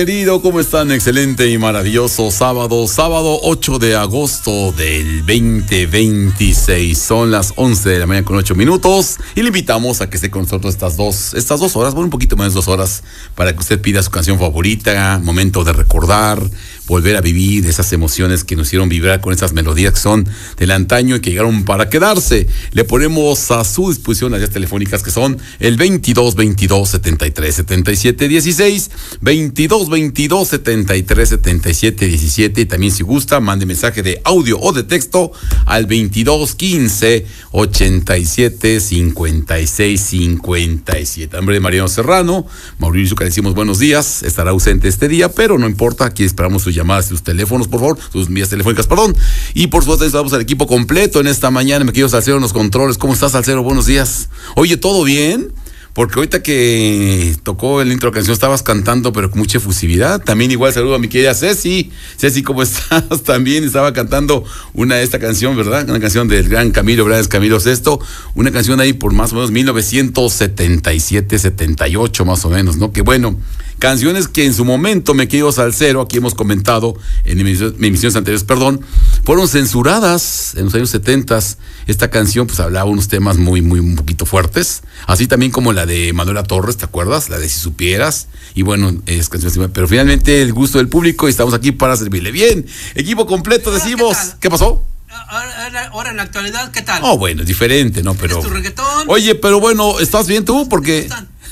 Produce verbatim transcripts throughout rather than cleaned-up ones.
Querido, ¿cómo están? Excelente y maravilloso sábado, sábado ocho de agosto del veinte veintiséis. Son las once de la mañana con ocho minutos y le invitamos a que esté con nosotros estas dos, estas dos horas, bueno, un poquito más de dos horas, para que usted pida su canción favorita, momento de recordar, volver a vivir esas emociones que nos hicieron vibrar con esas melodías que son del antaño y que llegaron para quedarse. Le ponemos a su disposición las vías telefónicas que son el veintidós veintidós setenta y tres setenta y siete dieciséis, veintidós veintidós setenta y tres setenta y siete diecisiete, y también si gusta mande mensaje de audio o de texto al veintidós quince ochenta y siete cincuenta y seis cincuenta y siete. Nombre de Mariano Serrano, Mauricio, que le decimos buenos días, estará ausente este día, pero no importa, aquí esperamos sus llamadas, sus teléfonos, por favor, sus vías telefónicas, perdón, y por supuesto estamos al equipo completo en esta mañana. Me quiero Salcero en los controles. ¿Cómo estás, Salcero? Buenos días. Oye, ¿todo bien? Porque ahorita que tocó el intro de canción estabas cantando, pero con mucha efusividad. También igual saludo a mi querida Ceci. Ceci, ¿cómo estás? También estaba cantando una de esta canción, ¿verdad? Una canción del gran Camilo Blas Camilo Sesto. Una canción ahí por más o menos mil novecientos setenta y siete, setenta y ocho más o menos, ¿no? Que bueno, canciones que en su momento, me querido Salcero, aquí hemos comentado en emisiones, emisiones anteriores, perdón, fueron censuradas en los años setentas. Esta canción pues hablaba unos temas muy, muy, un poquito fuertes, así también como la de Manuela Torres, ¿te acuerdas? La de Si Supieras, y bueno, es canción, pero finalmente el gusto del público y estamos aquí para servirle. Bien, equipo completo, decimos, ¿qué, ¿qué pasó? Ahora, ahora en la actualidad, ¿qué tal? Oh, bueno, es diferente, ¿no? Pero... ¿Es tu reggaetón? Oye, pero bueno, ¿estás bien tú? Porque...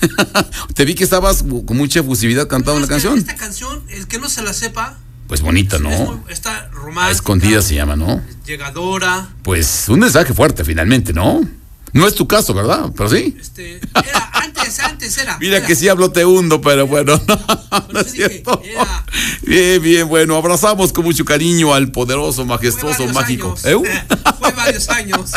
te vi que estabas con mucha efusividad cantando no, la canción. Esta canción, el que no se la sepa, pues bonita, ¿no? Es muy, está romántica. Escondida se llama, ¿no? Llegadora. Pues un mensaje fuerte finalmente, ¿no? No es tu caso, ¿verdad? Pero sí. Este, era, antes, antes era. Mira era. que sí hablo te hundo, pero bueno, no, no es cierto. Era. Bien, bien, bueno, abrazamos con mucho cariño al poderoso, majestuoso, mágico. ¿Eh? Fue varios años.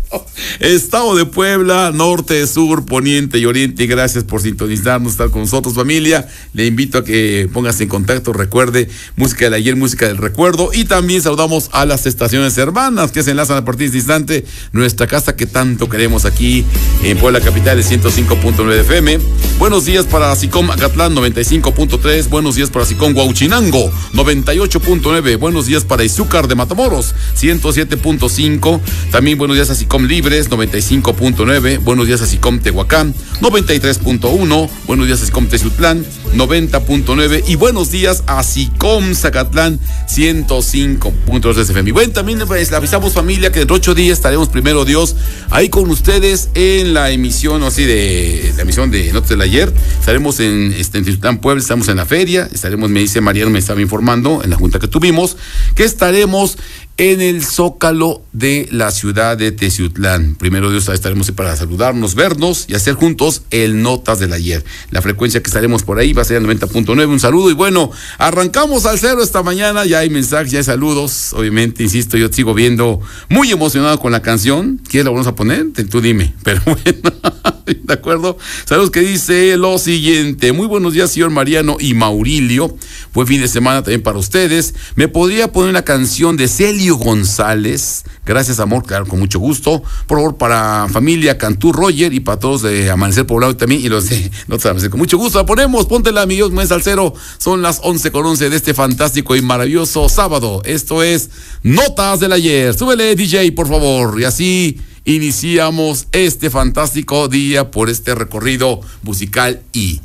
Estado de Puebla, norte, sur, poniente y oriente, y gracias por sintonizarnos, estar con nosotros, familia. Le invito a que pongas en contacto, recuerde, música del ayer, música del recuerdo, y también saludamos a las estaciones hermanas que se enlazan a partir de este instante, nuestra casa que tanto queremos aquí en Puebla Capital, de ciento cinco punto nueve F M. Buenos días para Sicom Acatlán, noventa y cinco punto tres. Buenos días para Sicom Huauchinango, noventa y ocho punto nueve. Buenos días para Izúcar de Matamoros, ciento siete punto cinco. También buenos días a Sicom Libres, noventa y cinco punto nueve. Buenos días a Sicom Tehuacán, noventa y tres punto uno. Buenos días a Sicom Teciutlán, noventa punto nueve. Y buenos días a Sicom Zacatlán, ciento cinco punto tres F M. Y bueno, también les avisamos, familia, que dentro de ocho días estaremos, primero Dios, ahí con ustedes en la emisión, o así, de la emisión de Notas del Ayer. Estaremos en, este, en Teciutlán, Puebla, estamos en la feria, estaremos, me dice Mariano, me estaba informando en la junta que tuvimos, que estaremos en el Zócalo de la ciudad de Teciutlán. Primero Dios, estaremos ahí para saludarnos, vernos y hacer juntos el Notas del Ayer. La frecuencia que estaremos por ahí va a ser el noventa punto nueve. Un saludo y bueno, arrancamos al cero esta mañana. Ya hay mensajes, ya hay saludos. Obviamente, insisto, yo sigo viendo muy emocionado con la canción. ¿Quieres la vamos a poner? Tú dime. Pero bueno, ¿de acuerdo? Saludos, que dice lo siguiente. Muy buenos días, señor Mariano y Maurilio. Buen fin de semana también para ustedes. ¿Me podría poner una canción de Celio González? Gracias, amor, claro, con mucho gusto. Por favor, para familia Cantú Roger y para todos de Amanecer Poblado también, y los de Notas Amanecer, con mucho gusto la ponemos. Póntela, mi Dios, mes Salcero. Son las once con once de este fantástico y maravilloso sábado. Esto es Notas del Ayer. Súbele, D J, por favor. Y así iniciamos este fantástico día por este recorrido musical y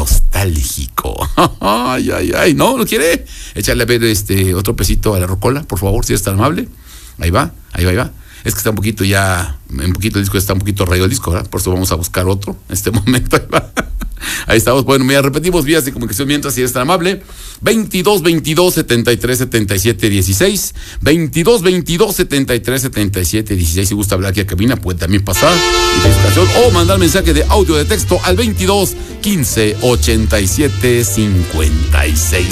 nostálgico. Ay, ay, ay, ¿no? ¿Lo quiere? Échale a ver este otro pesito a la rocola, por favor, si es tan amable. Ahí va, ahí va, ahí va. Es que está un poquito ya, un poquito el disco, está un poquito rayado el disco, ¿verdad? Por eso vamos a buscar otro en este momento. Ahí va. Ahí estamos. Bueno, mira, repetimos vías de comunicación mientras, si es tan amable. veintidós veintidós setenta y tres setenta y siete dieciséis. veintidós veintidós setenta y tres setenta y siete dieciséis. Si gusta hablar aquí a cabina, puede también pasar o mandar mensaje de audio de texto al veintidós quince ochenta y siete cincuenta y seis.